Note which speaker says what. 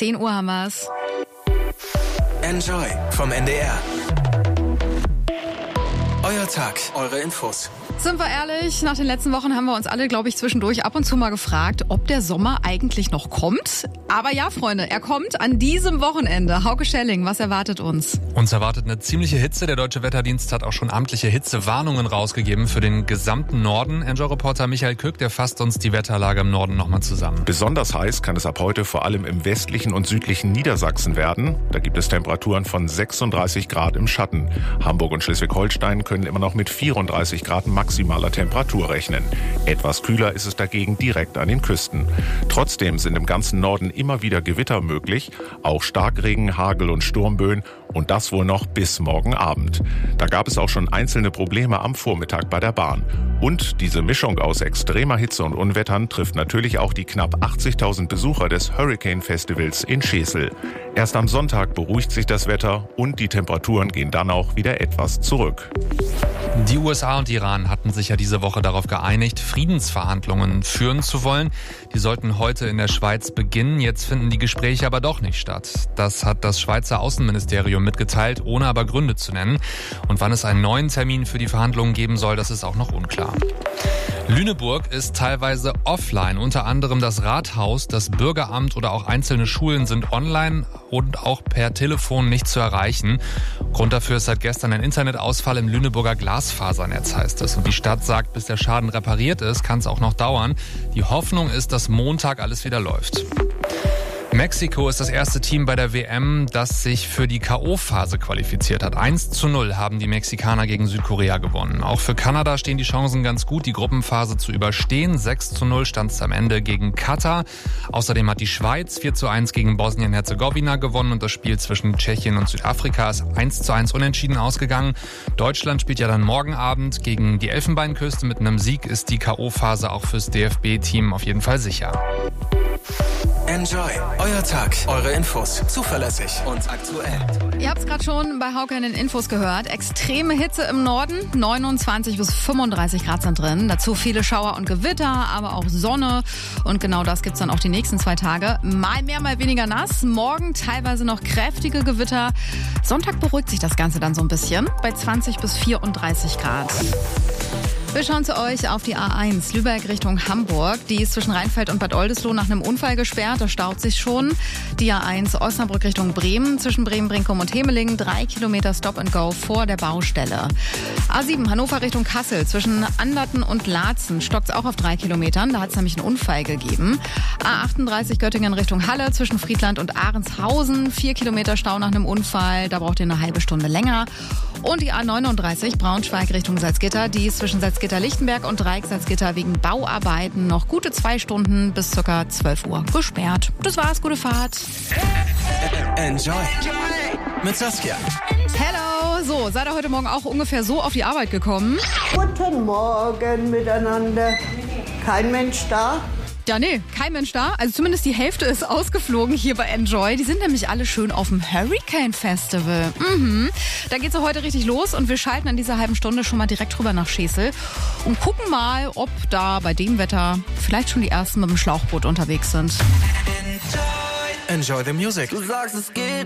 Speaker 1: 10 Uhr haben wir's.
Speaker 2: Enjoy vom NDR. Euer Tag, eure Infos.
Speaker 1: Sind wir ehrlich, nach den letzten Wochen haben wir uns alle, glaube ich, zwischendurch ab und zu mal gefragt, ob der Sommer eigentlich noch kommt. Aber ja, Freunde, er kommt an diesem Wochenende. Hauke Schelling, was erwartet uns?
Speaker 3: Uns erwartet eine ziemliche Hitze. Der Deutsche Wetterdienst hat auch schon amtliche Hitzewarnungen rausgegeben für den gesamten Norden. Enjoy-Reporter Michael Kück, der fasst uns die Wetterlage im Norden nochmal zusammen.
Speaker 4: Besonders heiß kann es ab heute vor allem im westlichen und südlichen Niedersachsen werden. Da gibt es Temperaturen von 36 Grad im Schatten. Hamburg und Schleswig-Holstein können immer noch mit 34 Grad maximaler Temperatur rechnen. Etwas kühler ist es dagegen direkt an den Küsten. Trotzdem sind im ganzen Norden immer wieder Gewitter möglich, auch Starkregen, Hagel und Sturmböen und das wohl noch bis morgen Abend. Da gab es auch schon einzelne Probleme am Vormittag bei der Bahn. Und diese Mischung aus extremer Hitze und Unwettern trifft natürlich auch die knapp 80.000 Besucher des Hurricane Festivals in Schesel. Erst am Sonntag beruhigt sich das Wetter und die Temperaturen gehen dann auch wieder etwas zurück.
Speaker 3: Die USA und Iran hatten sich ja diese Woche darauf geeinigt, Friedensverhandlungen führen zu wollen. Die sollten heute in der Schweiz beginnen. Jetzt finden die Gespräche aber doch nicht statt. Das hat das Schweizer Außenministerium mitgeteilt, ohne aber Gründe zu nennen. Und wann es einen neuen Termin für die Verhandlungen geben soll, das ist auch noch unklar. Lüneburg ist teilweise offline. Unter anderem das Rathaus, das Bürgeramt oder auch einzelne Schulen sind online und auch per Telefon nicht zu erreichen. Grund dafür ist seit gestern ein Internetausfall im Lüneburger Glasfasernetz, heißt es. Und die Stadt sagt, bis der Schaden repariert ist, kann es auch noch dauern. Die Hoffnung ist, dass Montag alles wieder läuft. Mexiko ist das erste Team bei der WM, das sich für die K.O.-Phase qualifiziert hat. 1:0 haben die Mexikaner gegen Südkorea gewonnen. Auch für Kanada stehen die Chancen ganz gut, die Gruppenphase zu überstehen. 6:0 stand es am Ende gegen Katar. Außerdem hat die Schweiz 4:1 gegen Bosnien-Herzegowina gewonnen und das Spiel zwischen Tschechien und Südafrika ist 1:1 unentschieden ausgegangen. Deutschland spielt ja dann morgen Abend gegen die Elfenbeinküste. Mit einem Sieg ist die K.O.-Phase auch fürs DFB-Team auf jeden Fall sicher.
Speaker 2: Enjoy, euer Tag, eure Infos, zuverlässig und aktuell.
Speaker 1: Ihr habt es gerade schon bei Hauke in den Infos gehört. Extreme Hitze im Norden, 29 bis 35 Grad sind drin. Dazu viele Schauer und Gewitter, aber auch Sonne. Und genau das gibt's dann auch die nächsten 2 Tage. Mal mehr, mal weniger nass. Morgen teilweise noch kräftige Gewitter. Sonntag beruhigt sich das Ganze dann so ein bisschen bei 20 bis 34 Grad. Wir schauen zu euch auf die A1 Lübeck Richtung Hamburg. Die ist zwischen Rheinfeld und Bad Oldesloe nach einem Unfall gesperrt. Da staut sich schon. Die A1 Osnabrück Richtung Bremen zwischen Bremen-Brinkum und Hemeling. 3 Kilometer Stop and Go vor der Baustelle. A7 Hannover Richtung Kassel zwischen Anderten und Laatzen stockt es auch auf 3 Kilometern. Da hat es nämlich einen Unfall gegeben. A38 Göttingen Richtung Halle zwischen Friedland und Ahrenshausen. 4 Kilometer Stau nach einem Unfall. Da braucht ihr eine halbe Stunde länger. Und die A39 Braunschweig Richtung Salzgitter. Die ist zwischen Salzgitter-Lichtenberg und Dreieck-Salzgitter wegen Bauarbeiten noch gute 2 Stunden bis ca. 12 Uhr gesperrt. Das war's, gute Fahrt.
Speaker 2: Enjoy mit Saskia.
Speaker 1: Hello, so, seid ihr heute Morgen auch ungefähr so auf die Arbeit gekommen?
Speaker 5: Guten Morgen miteinander. Kein Mensch da?
Speaker 1: Ja, nee, kein Mensch da. Also zumindest die Hälfte ist ausgeflogen hier bei Enjoy. Die sind nämlich alle schön auf dem Hurricane Festival. Da geht's ja heute richtig los und wir schalten in dieser halben Stunde schon mal direkt rüber nach Schesel und gucken mal, ob da bei dem Wetter vielleicht schon die ersten mit dem Schlauchboot unterwegs sind.
Speaker 2: Enjoy the music.
Speaker 6: Du sagst, es geht